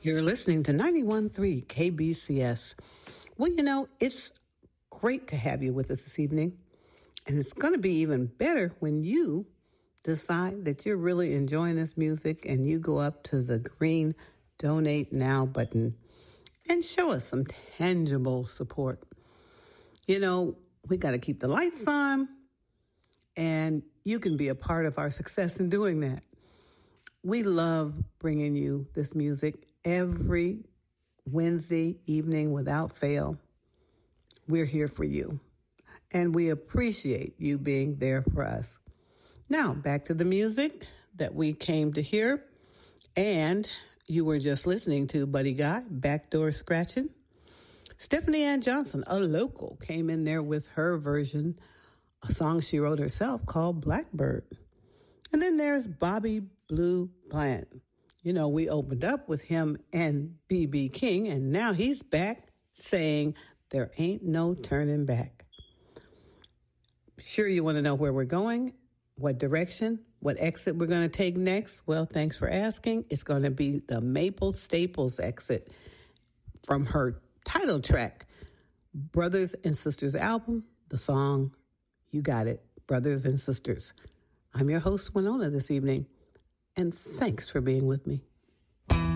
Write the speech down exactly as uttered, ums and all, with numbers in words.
You're listening to ninety-one point three K B C S. Well, you know, it's great to have you with us this evening. And it's going to be even better when you decide that you're really enjoying this music and you go up to the green Donate Now button and show us some tangible support. You know, we got to keep the lights on, and you can be a part of our success in doing that. We love bringing you this music every Wednesday evening without fail. We're here for you, and we appreciate you being there for us. Now, back to the music that we came to hear, and you were just listening to Buddy Guy, Backdoor Scratching. Stephanie Ann Johnson, a local, came in there with her version, a song she wrote herself called Blackbird. And then there's Bobby Blue Bland. You know, we opened up with him and B B King, and now he's back saying there ain't no turning back. Sure you want to know where we're going, what direction, what exit we're going to take next? Well, thanks for asking. It's going to be the Maple Staples exit from her title track, Brothers and Sisters album, the song, You Got It, Brothers and Sisters. I'm your host, Winona, this evening, and thanks for being with me.